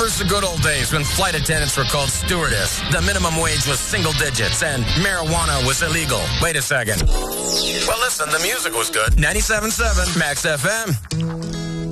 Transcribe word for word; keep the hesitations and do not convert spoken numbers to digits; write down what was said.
Remembers the good old days when flight attendants were called stewardess, the minimum wage was single digits, and marijuana was illegal. Wait a second. Well, listen, the music was good. ninety-seven point seven Max F M.